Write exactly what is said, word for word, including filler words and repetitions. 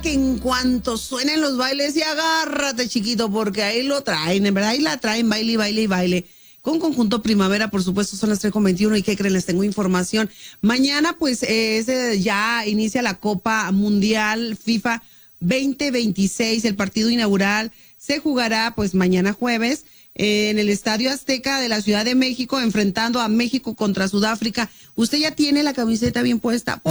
que en cuanto suenen los bailes, y agárrate, chiquito, porque ahí lo traen, en verdad, ahí la traen, baile, baile y baile. Con Conjunto Primavera, por supuesto, son las tres con veintiuno. ¿Y qué creen? Les tengo información. Mañana, pues, es, eh, ya inicia la Copa Mundial FIFA veinte veintiséis. El partido inaugural se jugará, pues, mañana jueves, eh, en el Estadio Azteca de la Ciudad de México, enfrentando a México contra Sudáfrica. ¿Usted ya tiene la camiseta bien puesta? Pues